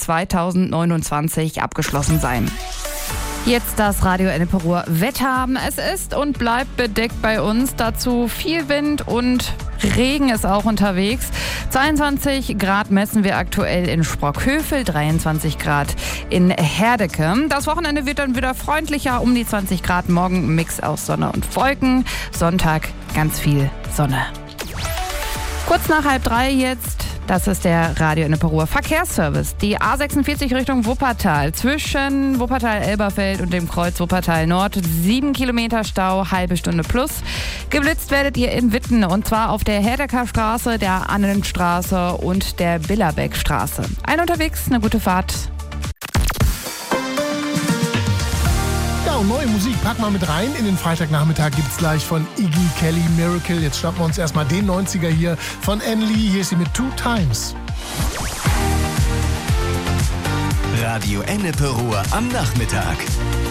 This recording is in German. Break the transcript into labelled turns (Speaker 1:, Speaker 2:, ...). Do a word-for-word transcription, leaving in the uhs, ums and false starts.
Speaker 1: zweitausendneunundzwanzig abgeschlossen sein. Jetzt das Radio Ennepe Ruhr Wetter. Es ist und bleibt bedeckt bei uns. Dazu viel Wind und Regen ist auch unterwegs. zweiundzwanzig Grad messen wir aktuell in Sprockhövel, dreiundzwanzig Grad in Herdecke. Das Wochenende wird dann wieder freundlicher, um die zwanzig Grad. Morgen ein Mix aus Sonne und Wolken. Sonntag ganz viel Sonne. Kurz nach halb drei jetzt. Das ist der Radio Ennepe Ruhr Verkehrsservice. Die A sechsundvierzig Richtung Wuppertal. Zwischen Wuppertal-Elberfeld und dem Kreuz Wuppertal Nord. Sieben Kilometer Stau, halbe Stunde plus. Geblitzt werdet ihr in Witten. Und zwar auf der Herdecker Straße, der Annenstraße und der Billerbeckstraße. Ein unterwegs, eine gute Fahrt.
Speaker 2: Ja, und neue Musik packen wir mit rein. In den Freitagnachmittag gibt's gleich von Iggy Kelly Miracle. Jetzt schnappen wir uns erstmal den neunziger hier von Anne Lee. Hier ist sie mit Two Times.
Speaker 3: Radio Ennepe Ruhr am Nachmittag.